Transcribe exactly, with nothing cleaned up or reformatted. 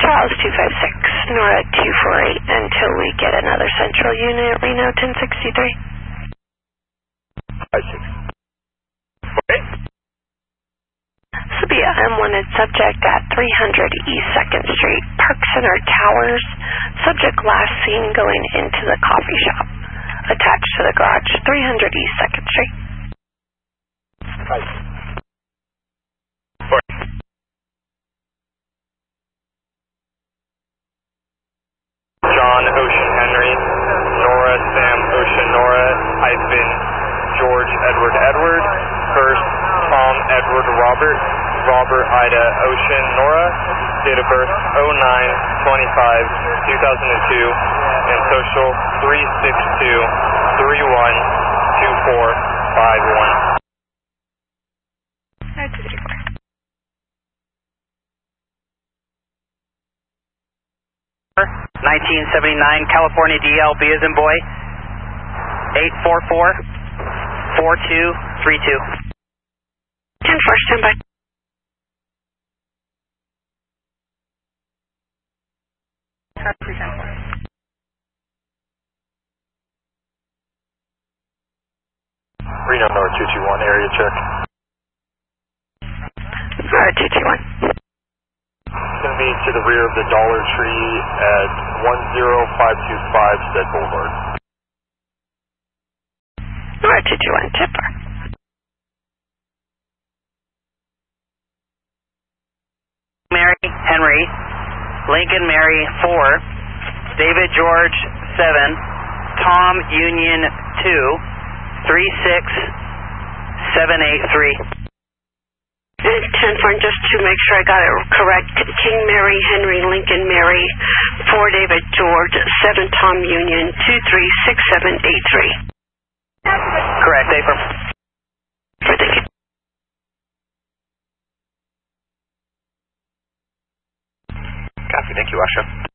Charles two five six, Nora two four eight, until we get another central unit, Reno ten sixty-three. five six. Okay. Sabia, I'm wanted subject at three hundred East second Street, Park Center Towers. Subject last seen going into the coffee shop. Attached to the garage, three hundred East second Street. five. John Ocean Henry, Nora Sam Ocean Nora, hyphen George Edward Edward, first Tom Edward Robert, Robert Ida Ocean Nora, date of birth oh nine twenty-five two thousand two, and social three six two three one two four five one. nineteen seventy-nine California D L, B as in boy, eight four four four two three two. ten four, standby. Reno North two two one, area check. Nora two two one. It's going to be to the rear of the Dollar Tree at one zero five two five Stead Boulevard. Nora two two one, tipper. Mary Henry, Lincoln Mary four, David George seven, Tom Union two, three six seven eight three. ten four, just to make sure I got it correct, King Mary, Henry, Lincoln Mary, four David George, seven Tom Union, two three six seven eight three. Correct, affirm. Thank you. Copy, thank you, Asha.